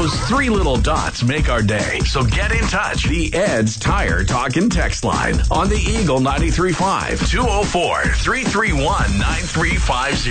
Those three little dots make our day. So get in touch. The Ed's Tire Talk and Text line on the Eagle 93.5 204-331-9350.